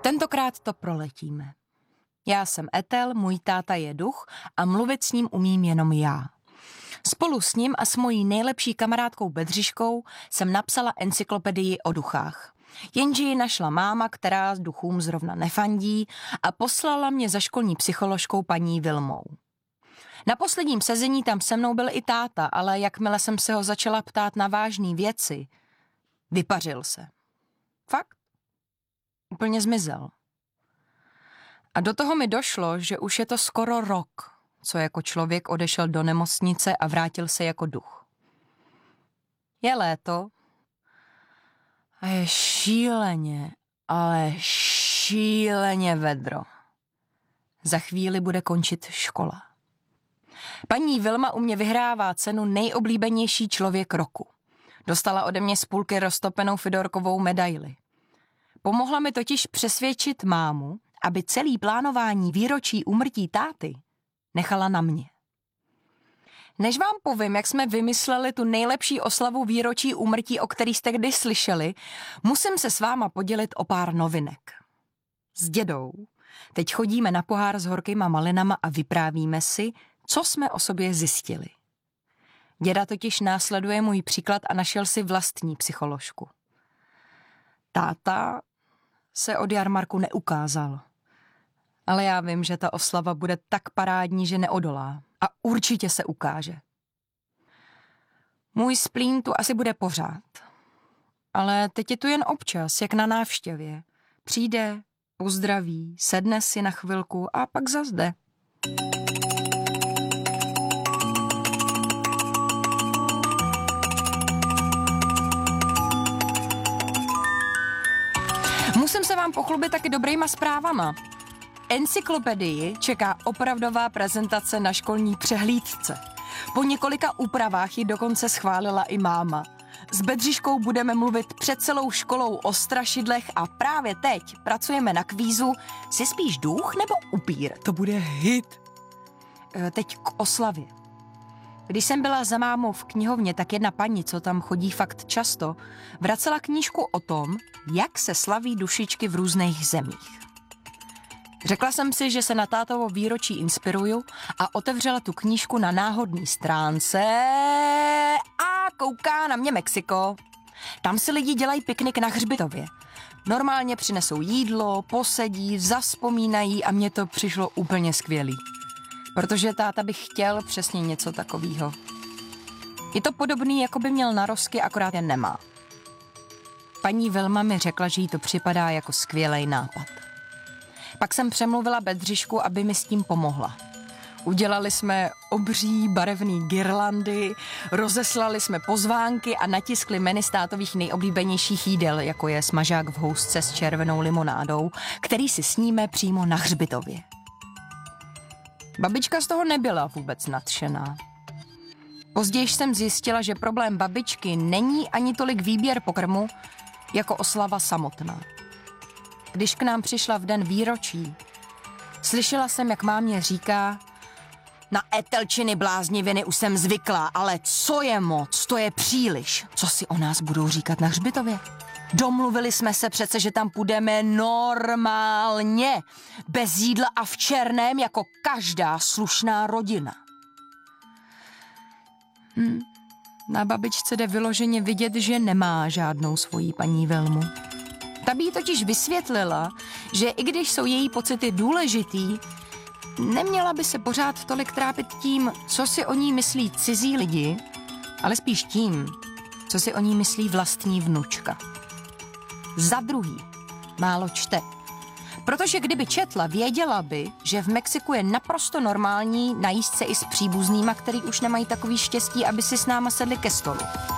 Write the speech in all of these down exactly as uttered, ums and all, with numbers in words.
Tentokrát to proletíme. Já jsem Ethel, můj táta je duch a mluvit s ním umím jenom já. Spolu s ním a s mojí nejlepší kamarádkou Bedřiškou jsem napsala encyklopedii o duchách. Jenže ji našla máma, která s duchům zrovna nefandí, a poslala mě za školní psycholožkou paní Vilmou. Na posledním sezení tam se mnou byl i táta, ale jakmile jsem se ho začala ptát na vážné věci, vypařil se. Fakt? Úplně zmizel. A do toho mi došlo, že už je to skoro rok, co jako člověk odešel do nemocnice a vrátil se jako duch. Je léto a je šíleně, ale šíleně vedro. Za chvíli bude končit škola. Paní Vilma u mě vyhrává cenu nejoblíbenější člověk roku. Dostala ode mě z půlky roztopenou Fidorkovou medaili. Pomohla mi totiž přesvědčit mámu, aby celý plánování výročí úmrtí táty nechala na mě. Než vám povím, jak jsme vymysleli tu nejlepší oslavu výročí úmrtí, o který jste kdy slyšeli, musím se s váma podělit o pár novinek. S dědou teď chodíme na pohár s horkýma malinama a vyprávíme si, co jsme o sobě zjistili. Děda totiž následuje můj příklad a našel si vlastní psycholožku. Táta se od jarmarku neukázal. Ale já vím, že ta oslava bude tak parádní, že neodolá. A určitě se ukáže. Můj splín tu asi bude pořád. Ale teď je tu jen občas, jak na návštěvě. Přijde, pozdraví, sedne si na chvilku a pak zas jde. Musím se vám pochlubit taky dobrýma zprávama. Encyklopedii čeká opravdová prezentace na školní přehlídce. Po několika úpravách ji dokonce schválila i máma. S Bedřiškou budeme mluvit před celou školou o strašidlech a právě teď pracujeme na kvízu Jsi spíš duch nebo upír? To bude hit. Teď k oslavě. Když jsem byla za mámou v knihovně, tak jedna paní, co tam chodí fakt často, vracela knížku o tom, jak se slaví dušičky v různých zemích. Řekla jsem si, že se na tátovo výročí inspiruju a otevřela tu knížku na náhodné stránce a kouká na mě Mexiko. Tam si lidi dělají piknik na hřbitově. Normálně přinesou jídlo, posedí, zavzpomínají a mně to přišlo úplně skvělý. Protože táta by chtěl přesně něco takového. Je to podobný, jako by měl narozky, akorát je nemá. Paní Vilma mi řekla, že jí to připadá jako skvělej nápad. Pak jsem přemluvila Bedřišku, aby mi s tím pomohla. Udělali jsme obří barevný girlandy, rozeslali jsme pozvánky a natiskli menu státových nejoblíbenějších jídel, jako je smažák v housce s červenou limonádou, který si sníme přímo na hřbitově. Babička z toho nebyla vůbec nadšená. Později jsem zjistila, že problém babičky není ani tolik výběr pokrmu, jako oslava samotná. Když k nám přišla v den výročí, slyšela jsem, jak mámě říká: na Ethelčiny blázniviny už jsem zvyklá, ale co je moc, to je příliš. Co si o nás budou říkat na hřbitově? Domluvili jsme se přece, že tam půjdeme normálně, bez jídla a v černém, jako každá slušná rodina. Hm. Na babičce jde vyloženě vidět, že nemá žádnou svoji paní Vilmu. Ta by jí totiž vysvětlila, že i když jsou její pocity důležitý, neměla by se pořád tolik trápit tím, co si o ní myslí cizí lidi, ale spíš tím, co si o ní myslí vlastní vnučka. Za druhý, málo čte. Protože kdyby četla, věděla by, že v Mexiku je naprosto normální najíst se i s příbuznýma, který už nemají takový štěstí, aby si s náma sedli ke stolu.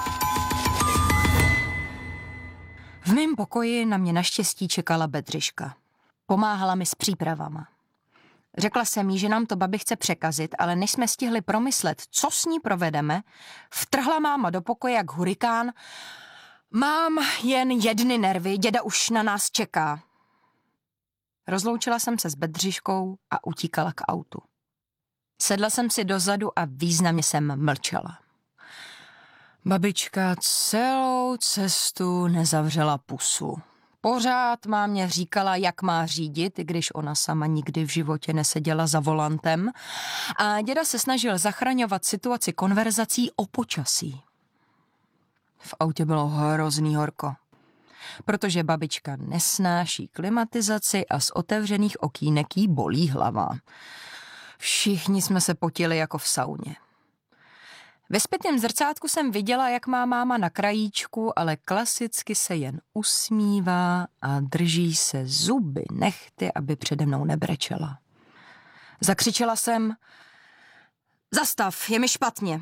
V mém pokoji na mě naštěstí čekala Bedřiška. Pomáhala mi s přípravama. Řekla jsem jí, že nám to babi chce překazit, ale než jsme stihli promyslet, co s ní provedeme, vtrhla máma do pokoje jak hurikán. Mám jen jedny nervy, děda už na nás čeká. Rozloučila jsem se s Bedřiškou a utíkala k autu. Sedla jsem si dozadu a významně jsem mlčela. Babička celou cestu nezavřela pusu. Pořád mámě říkala, jak má řídit, i když ona sama nikdy v životě neseděla za volantem. A děda se snažil zachraňovat situaci konverzací o počasí. V autě bylo hrozný horko, protože babička nesnáší klimatizaci a z otevřených okýnek jí bolí hlava. Všichni jsme se potili jako v sauně. Ve zpětném zrcátku jsem viděla, jak má máma na krajíčku, ale klasicky se jen usmívá a drží se zuby nehty, aby přede mnou nebrečela. Zakřičela jsem: Zastav, je mi špatně.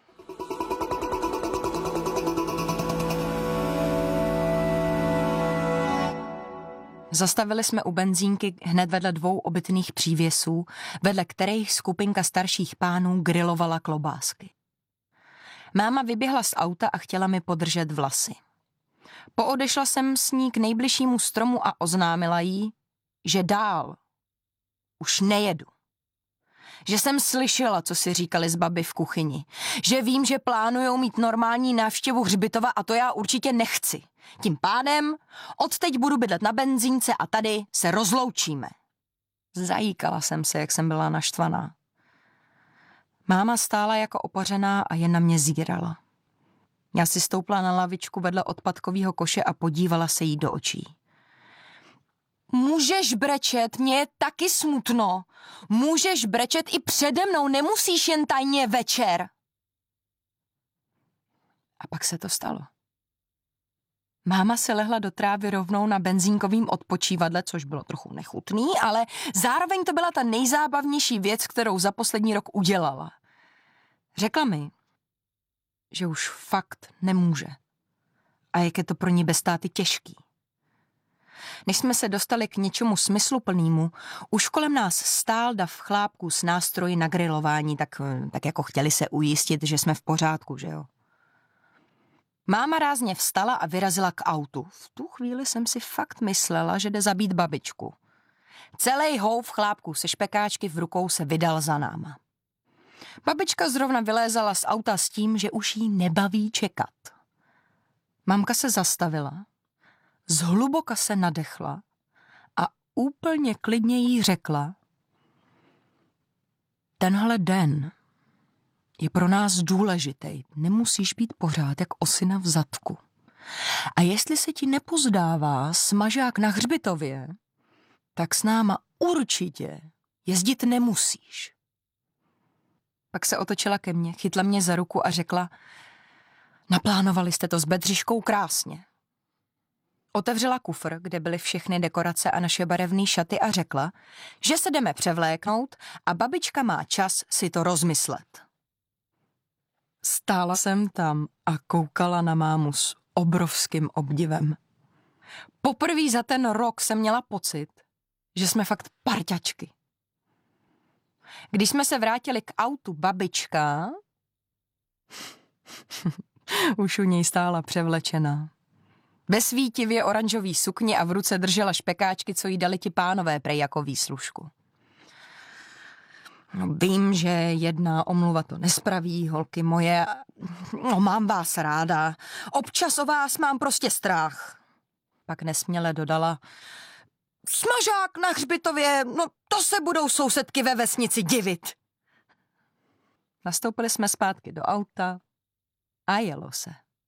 Zastavili jsme u benzínky hned vedle dvou obytných přívěsů, vedle kterých skupinka starších pánů grilovala klobásky. Máma vyběhla z auta a chtěla mi podržet vlasy. Poodešla jsem s ní k nejbližšímu stromu a oznámila jí, že dál už nejedu. Že jsem slyšela, co si říkali z baby v kuchyni. Že vím, že plánujou mít normální návštěvu hřbitova a to já určitě nechci. Tím pádem odteď budu bydlet na benzínce a tady se rozloučíme. Zajíkala jsem se, jak jsem byla naštvaná. Máma stála jako opořená a jen na mě zírala. Já si stoupla na lavičku vedle odpadkového koše a podívala se jí do očí. Můžeš brečet, mně je taky smutno. Můžeš brečet i přede mnou, nemusíš jen tajně večer. A pak se to stalo. Máma se lehla do trávy rovnou na benzínkovým odpočívadle, což bylo trochu nechutný, ale zároveň to byla ta nejzábavnější věc, kterou za poslední rok udělala. Řekla mi, že už fakt nemůže. A jak je to pro ní bez táty těžký. Než jsme se dostali k něčemu smysluplnému, už kolem nás stál dav chlápků s nástroji na grilování, tak, tak jako chtěli se ujistit, že jsme v pořádku, že jo. Máma rázně vstala a vyrazila k autu. V tu chvíli jsem si fakt myslela, že jde zabít babičku. Celej houf chlápků se špekáčky v rukou se vydal za náma. Babička zrovna vylézala z auta s tím, že už jí nebaví čekat. Mamka se zastavila, zhluboka se nadechla a úplně klidně jí řekla: tenhle den je pro nás důležitý. Nemusíš být pořád jak osina v zadku. A jestli se ti nepozdává smažák na hřbitově, tak s náma určitě jezdit nemusíš. Pak se otočila ke mně, chytla mě za ruku a řekla: naplánovali jste to s Bedřiškou krásně. Otevřela kufr, kde byly všechny dekorace a naše barevné šaty a řekla, že se jdeme převléknout a babička má čas si to rozmyslet. Stála jsem tam a koukala na mámu s obrovským obdivem. Poprvé za ten rok jsem měla pocit, že jsme fakt parťačky. Když jsme se vrátili k autu, babička už u něj stála převlečená. Ve svítivě oranžový sukni a v ruce držela špekáčky, co jí dali ti pánové prej jako výslužku. No, vím, že jedna omluva to nespraví, holky moje. No, mám vás ráda. Občas o vás mám prostě strach. Pak nesměle dodala: smažák na hřbitově, no to se budou sousedky ve vesnici divit. Nastoupili jsme zpátky do auta a jelo se.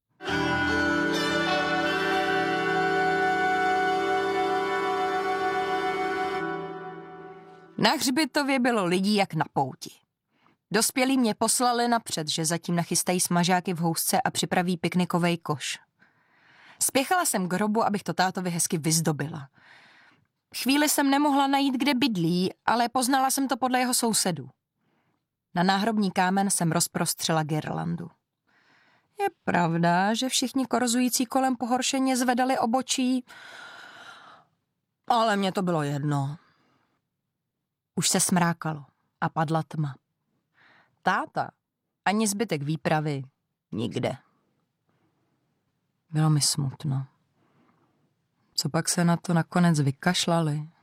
Na hřbitově bylo lidí jak na pouti. Dospělí mě poslali napřed, že zatím nachystají smažáky v housce a připraví piknikovej koš. Spěchala jsem k hrobu, abych to tátovi hezky vyzdobila. Chvíli jsem nemohla najít, kde bydlí, ale poznala jsem to podle jeho sousedů. Na náhrobní kámen jsem rozprostřela girlandu. Je pravda, že všichni korzující kolem pohoršeně zvedali obočí, ale mně to bylo jedno. Už se smrákalo a padla tma. Táta ani zbytek výpravy nikde. Bylo mi smutno. Co pak se na to nakonec vykašlali?